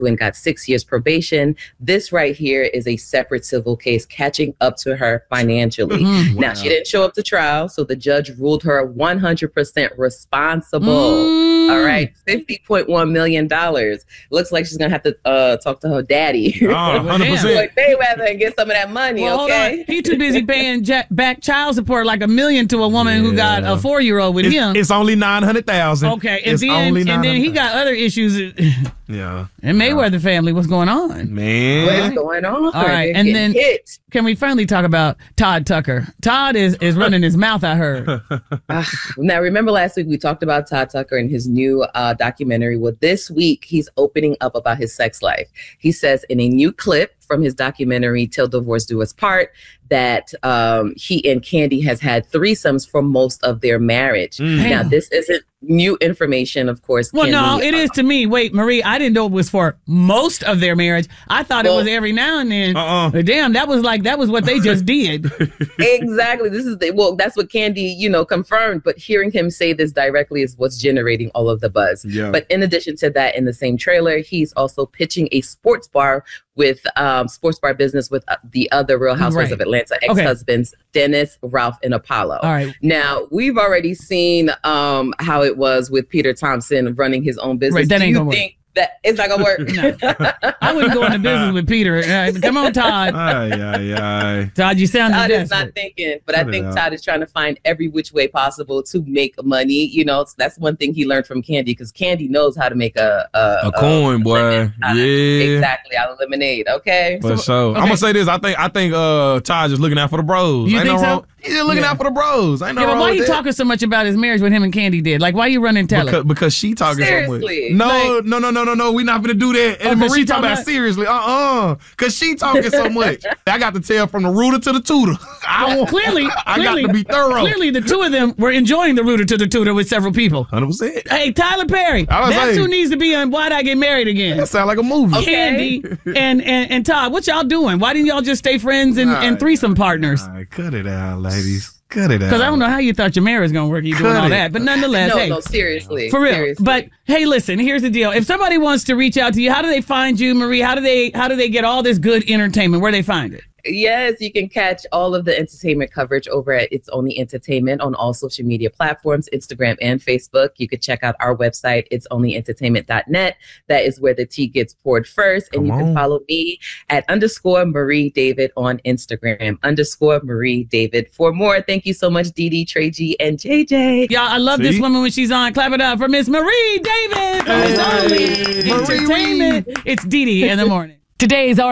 and got 6 years probation. This right here is a separate civil case catching up to her financially. Now, she didn't show up to trial, so the judge ruled her 100% responsible. All right, $50.1 million. Looks like she's going to have to talk to her daddy. 100%. Like Mayweather and get some of that money, okay? He's too busy paying back child support like $1 million to a woman who got a 4-year-old with him. It's only $900,000. Okay, and then he got other issues. Yeah. And Mayweather family, what's going on? Man. What's going on? All right, and then can we finally talk about Todd Tucker? Todd is running his mouth, I heard. Now, remember last week we talked about Todd Tucker and his new documentary. Well, this week he's opening up about his sex life. He says in a new clip from his documentary, Till Divorce Do Us Part, that he and Kandi has had threesomes for most of their marriage. Now, this isn't new information, of course. Well, no, it is to me. Wait, Marie, I didn't know it was for most of their marriage. I thought it was every now and then. But damn, that was what they just did. Exactly. That's what Kandi, confirmed. But hearing him say this directly is what's generating all of the buzz. Yeah. But in addition to that, in the same trailer, he's also pitching a sports bar business with the other Real Housewives of Atlanta ex-husbands, Dennis, Ralph, and Apollo. All right. Now, we've already seen how it was with Peter Thompson running his own business. Right, that ain't gonna work. That it's not gonna work. No. I wouldn't go into business with Peter. Come on, Todd. Todd, you sound Todd desperate. is not thinking, but I think Todd is trying to find every which way possible to make money. So that's one thing he learned from Kandi, because Kandi knows how to make a coin, boy. Exactly, out of lemonade. Okay. For sure. I'm gonna say this. I think Todd just looking out for the bros. You think so? He's just looking out for the bros. Ain't no wrong why with you that. talking so much about his marriage with him and Kandi did? Like, why you running tell it? Because she talking Seriously. so much. No. We not gonna do that. And Marie talking about seriously. Because she talking so much. I got to tell from the rooter to the tutor. Clearly, I got to be thorough. Clearly, the two of them were enjoying the rooter to the tutor with several people. 100%. Hey, Tyler Perry. That's who needs to be on Why'd I Get Married Again? That sound like a movie. Kandi and Todd, what y'all doing? Why didn't y'all just stay friends and threesome partners? All right, cut it out, ladies. Cut it out. Because I don't know how you thought your marriage was going to work. You doing all that. But nonetheless, No, seriously. For real. Seriously. But hey, listen, here's the deal. If somebody wants to reach out to you, how do they find you, Marie? How do they get all this good entertainment? Where they find it? Yes, you can catch all of the entertainment coverage over at It's Only Entertainment on all social media platforms, Instagram and Facebook. You can check out our website, itsonlyentertainment.net. That is where the tea gets poured first. And you can follow me at _Marie David on Instagram, _Marie David. For more, thank you so much, Dee Dee, Trey G, and JJ. Y'all, I love this woman when she's on. Clap it up for Miss Marie David from It's Only Entertainment. It's Dee Dee in the morning. Today's